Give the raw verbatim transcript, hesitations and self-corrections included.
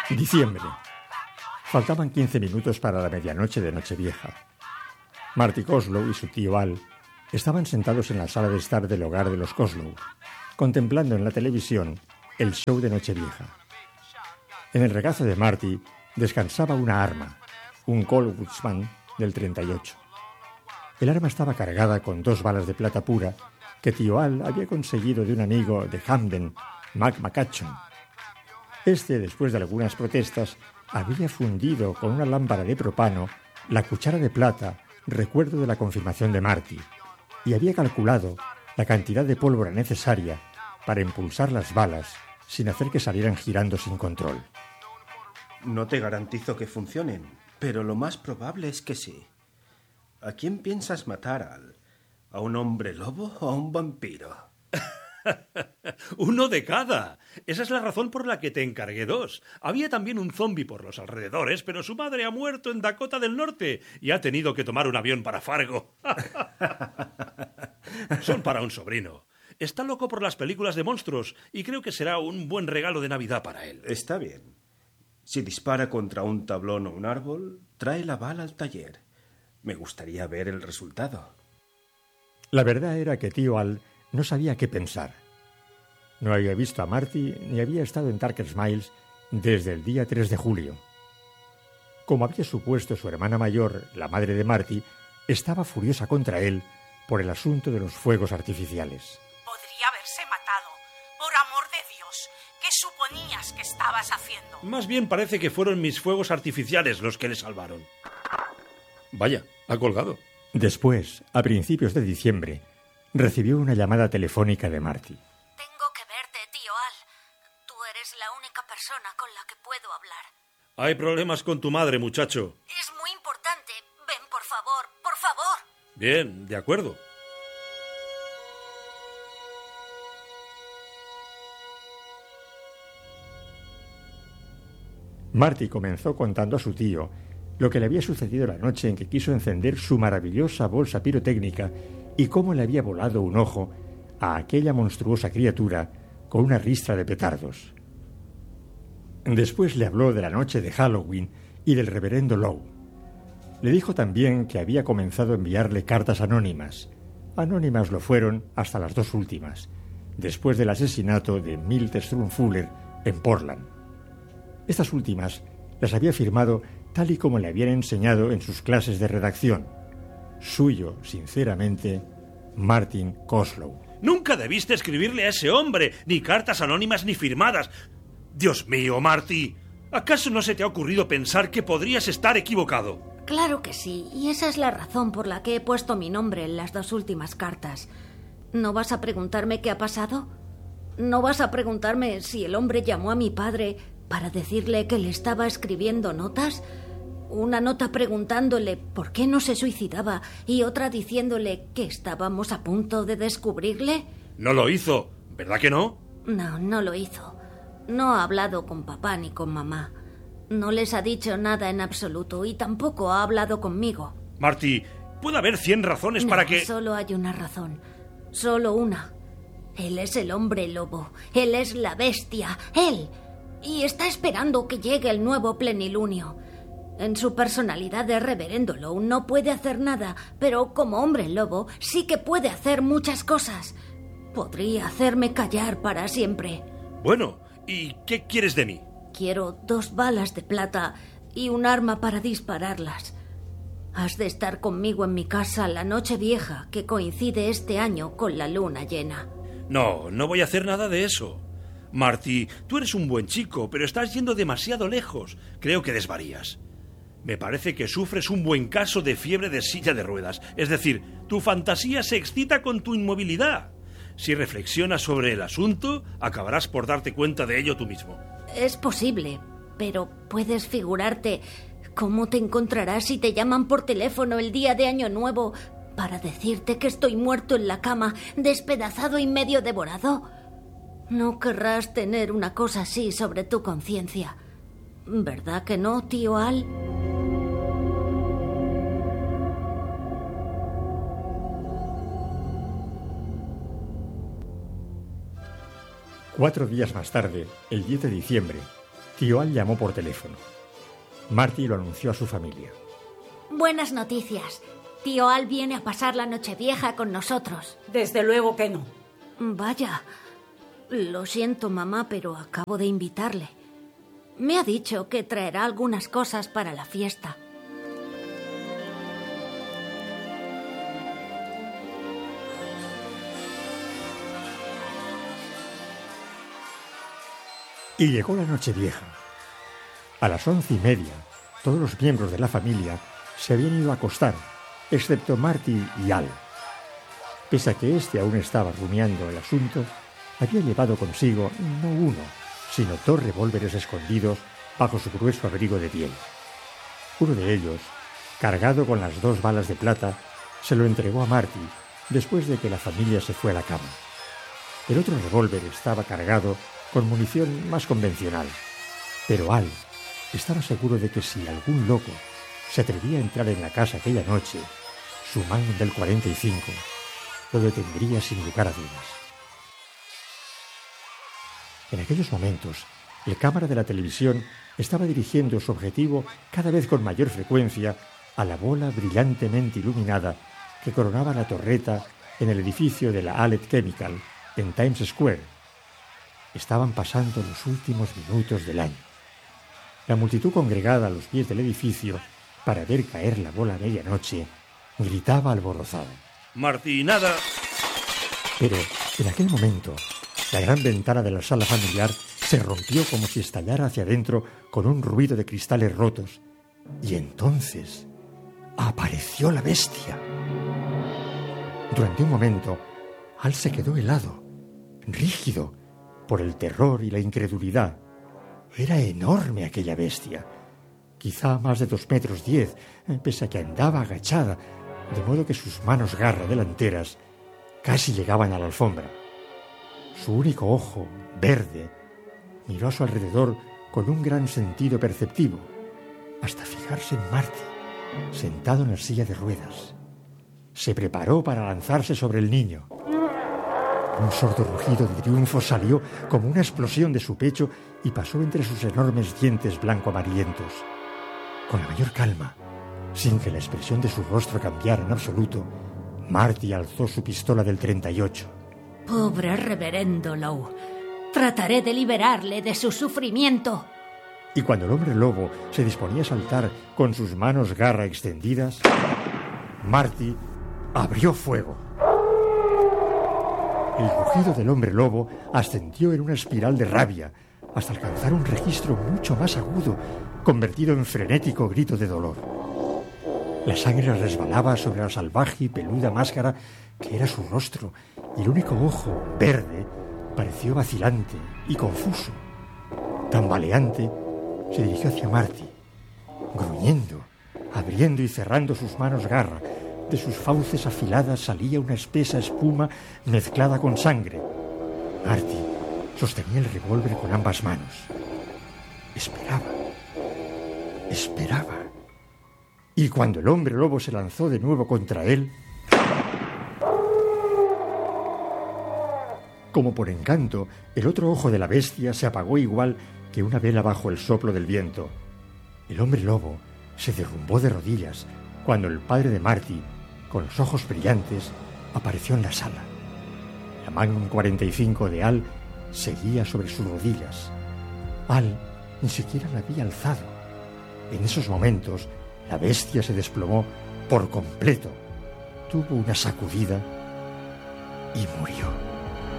Diciembre. Faltaban quince minutos para la medianoche de Nochevieja. Marty Coslow y su tío Al estaban sentados en la sala de estar del hogar de los Coslow, contemplando en la televisión el show de Nochevieja. En el regazo de Marty descansaba una arma, un Colt Woodsman del treinta y ocho. El arma estaba cargada con dos balas de plata pura que tío Al había conseguido de un amigo de Hamden, Mac McCutcheon. Este, después de algunas protestas, había fundido con una lámpara de propano la cuchara de plata, recuerdo de la confirmación de Marty, y había calculado la cantidad de pólvora necesaria para impulsar las balas sin hacer que salieran girando sin control. No te garantizo que funcionen, pero lo más probable es que sí. ¿A quién piensas matar, Al? ¿A un hombre lobo o a un vampiro? Uno de cada. Esa es la razón por la que te encargué dos. Había también un zombi por los alrededores, pero su madre ha muerto en Dakota del Norte y ha tenido que tomar un avión para Fargo. Son para un sobrino. Está loco por las películas de monstruos y creo que será un buen regalo de Navidad para él. Está bien. Si dispara contra un tablón o un árbol, trae la bala al taller. Me gustaría ver el resultado. La verdad era que tío Al no sabía qué pensar. No había visto a Marty ni había estado en Tucker's Mills desde el día tres de julio. Como había supuesto su hermana mayor, la madre de Marty, estaba furiosa contra él por el asunto de los fuegos artificiales. Podría haberse matado. Por amor de Dios, ¿qué suponías que estabas haciendo? Más bien parece que fueron mis fuegos artificiales los que le salvaron. Vaya, ha colgado. Después, a principios de diciembre, recibió una llamada telefónica de Marty. Tengo que verte, tío Al. Tú eres la única persona con la que puedo hablar. Hay problemas con tu madre, muchacho. Es muy importante. Ven, por favor, por favor. Bien, de acuerdo. Marty comenzó contando a su tío lo que le había sucedido la noche en que quiso encender su maravillosa bolsa pirotécnica y cómo le había volado un ojo a aquella monstruosa criatura con una ristra de petardos. Después le habló de la noche de Halloween y del reverendo Lowe. Le dijo también que había comenzado a enviarle cartas anónimas. Anónimas lo fueron hasta las dos últimas, después del asesinato de Milt Strumfuller en Portland. Estas últimas las había firmado tal y como le habían enseñado en sus clases de redacción. Suyo, sinceramente, Martin Coslow. Nunca debiste escribirle a ese hombre, ni cartas anónimas ni firmadas. Dios mío, Marty, ¿acaso no se te ha ocurrido pensar que podrías estar equivocado? Claro que sí, y esa es la razón por la que he puesto mi nombre en las dos últimas cartas. ¿No vas a preguntarme qué ha pasado? ¿No vas a preguntarme si el hombre llamó a mi padre para decirle que le estaba escribiendo notas? Una nota preguntándole por qué no se suicidaba y otra diciéndole que estábamos a punto de descubrirle. No lo hizo, ¿verdad que no? No, no lo hizo. No ha hablado con papá ni con mamá. No les ha dicho nada en absoluto y tampoco ha hablado conmigo. Marty, puede haber cien razones no, para que... Solo hay una razón. Solo una. Él es el hombre lobo. Él es la bestia. Él. Y está esperando que llegue el nuevo plenilunio. En su personalidad de reverendo Lowe no puede hacer nada, pero como hombre lobo sí que puede hacer muchas cosas. Podría hacerme callar para siempre. Bueno, ¿y qué quieres de mí? Quiero dos balas de plata y un arma para dispararlas. Has de estar conmigo en mi casa la noche vieja, que coincide este año con la luna llena. No, no voy a hacer nada de eso. Marty, tú eres un buen chico, pero estás yendo demasiado lejos. Creo que desvarías. Me parece que sufres un buen caso de fiebre de silla de ruedas. Es decir, tu fantasía se excita con tu inmovilidad. Si reflexionas sobre el asunto, acabarás por darte cuenta de ello tú mismo. Es posible, pero puedes figurarte cómo te encontrarás si te llaman por teléfono el día de Año Nuevo para decirte que estoy muerto en la cama, despedazado y medio devorado. No querrás tener una cosa así sobre tu conciencia. ¿Verdad que no, tío Al? Cuatro días más tarde, el diez de diciembre, Tío Al llamó por teléfono. Marty lo anunció a su familia. Buenas noticias. Tío Al viene a pasar la Nochevieja con nosotros. Desde luego que no. Vaya. Lo siento, mamá, pero acabo de invitarle. Me ha dicho que traerá algunas cosas para la fiesta. Y llegó la Nochevieja. A las once y media, todos los miembros de la familia se habían ido a acostar, excepto Marty y Al. Pese a que éste aún estaba rumiando el asunto, había llevado consigo no uno, sino dos revólveres escondidos bajo su grueso abrigo de piel. Uno de ellos, cargado con las dos balas de plata, se lo entregó a Marty después de que la familia se fue a la cama. El otro revólver estaba cargado con munición más convencional, pero Al estaba seguro de que si algún loco se atrevía a entrar en la casa aquella noche, su Magnum del cuarenta y cinco lo detendría sin lugar a dudas. En aquellos momentos, el cámara de la televisión estaba dirigiendo su objetivo cada vez con mayor frecuencia a la bola brillantemente iluminada que coronaba la torreta en el edificio de la Allied Chemical en Times Square. Estaban pasando los últimos minutos del año. La multitud congregada a los pies del edificio para ver caer la bola a medianoche gritaba alborozada. Marty, nada. Pero en aquel momento, la gran ventana de la sala familiar se rompió como si estallara hacia adentro con un ruido de cristales rotos. Y entonces apareció la bestia. Durante un momento, Al se quedó helado, rígido, por el terror y la incredulidad. Era enorme aquella bestia, quizá más de dos metros diez, pese a que andaba agachada, de modo que sus manos garra delanteras casi llegaban a la alfombra. Su único ojo, verde, miró a su alrededor con un gran sentido perceptivo, hasta fijarse en Marty, sentado en la silla de ruedas. Se preparó para lanzarse sobre el niño. Un sordo rugido de triunfo salió como una explosión de su pecho y pasó entre sus enormes dientes blanco-amarillentos. Con la mayor calma, sin que la expresión de su rostro cambiara en absoluto, Marty alzó su pistola del treinta y ocho. Pobre reverendo Lowe. Trataré de liberarle de su sufrimiento. Y cuando el hombre lobo se disponía a saltar con sus manos garra extendidas, Marty abrió fuego. El rugido del hombre lobo ascendió en una espiral de rabia hasta alcanzar un registro mucho más agudo, convertido en frenético grito de dolor. La sangre resbalaba sobre la salvaje y peluda máscara que era su rostro, y el único ojo, verde, pareció vacilante y confuso. Tambaleante, se dirigió hacia Marty, gruñendo, abriendo y cerrando sus manos garra. De sus fauces afiladas salía una espesa espuma mezclada con sangre. Marty sostenía el revólver con ambas manos. Esperaba. Esperaba. Y cuando el hombre lobo se lanzó de nuevo contra él, como por encanto, el otro ojo de la bestia se apagó igual que una vela bajo el soplo del viento. El hombre lobo se derrumbó de rodillas cuando el padre de Marty, con los ojos brillantes, apareció en la sala. La Magnum cuarenta y cinco de Al seguía sobre sus rodillas. Al ni siquiera la había alzado. En esos momentos, la bestia se desplomó por completo, tuvo una sacudida y murió.